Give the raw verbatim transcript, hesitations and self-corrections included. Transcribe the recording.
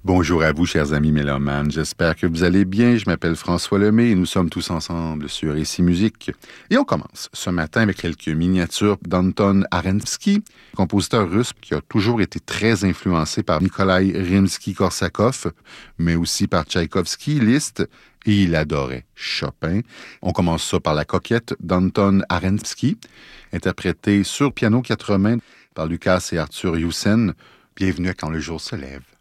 Bonjour à vous, chers amis mélomanes. J'espère que vous allez bien. Je m'appelle François Lemay et nous sommes tous ensemble sur Ici Musique. Et on commence ce matin avec quelques miniatures d'Anton Arensky, compositeur russe qui a toujours été très influencé par Nikolai Rimsky-Korsakov, mais aussi par Tchaïkovski, Liszt, et il adorait Chopin. On commence ça par La Coquette d'Anton Arensky, interprétée sur piano quatre mains par Lucas et Arthur Youssen. Bienvenue à Quand le jour se lève.